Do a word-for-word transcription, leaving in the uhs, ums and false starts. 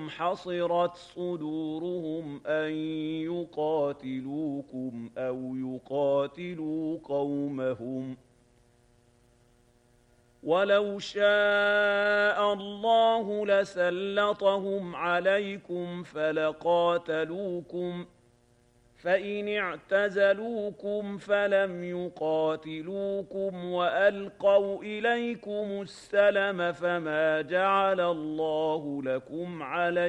أنهم حصرت صدورهم أن يقاتلوكم أو يقاتلوا قومهم ولو شاء الله لسلطهم عليكم فلقاتلوكم فإن اعتزلوكم فلم يقاتلوكم وألقوا إليكم السلم فما جعل الله لكم عليكم